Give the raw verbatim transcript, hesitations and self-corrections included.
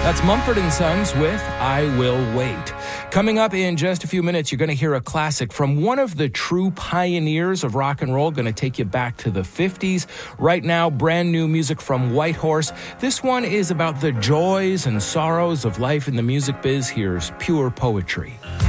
That's Mumford and Sons with I Will Wait. Coming up in just a few minutes, you're going to hear a classic from one of the true pioneers of rock and roll, going to take you back to the fifties. Right now, brand new music from Whitehorse. This one is about the joys and sorrows of life in the music biz. Here's Pure Poetry.